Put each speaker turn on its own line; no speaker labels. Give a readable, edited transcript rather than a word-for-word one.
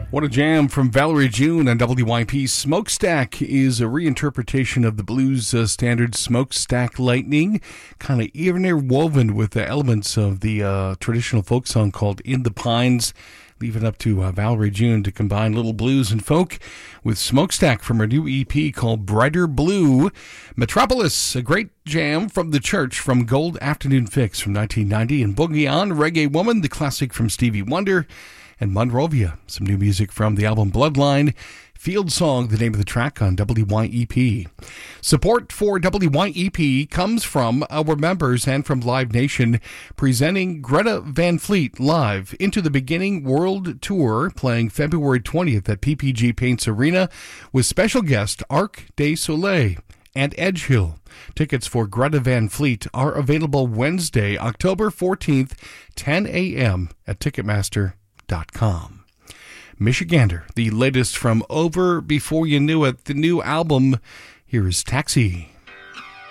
What a jam from Valerie June on WYP. Smokestack is a reinterpretation of the blues standard Smokestack Lightning, kind of interwoven with the elements of the traditional folk song called In the Pines. Leave it up to Valerie June to combine little blues and folk with Smokestack from her new EP called Brighter Blue. Metropolis, a great jam from The Church from Gold Afternoon Fix from 1990. And Boogie On, Reggae Woman, the classic from Stevie Wonder. And Monrovia, some new music from the album Bloodline. Field Song, the name of the track on WYEP. Support for WYEP comes from our members and from Live Nation, presenting Greta Van Fleet live Into the Beginning World Tour, playing February 20th at PPG Paints Arena with special guest Arc de Soleil and Edgehill. Tickets for Greta Van Fleet are available Wednesday, October 14th, 10 a.m. at Ticketmaster.com. Michigander, the latest from Over Before You Knew It, the new album. Here is Taxi.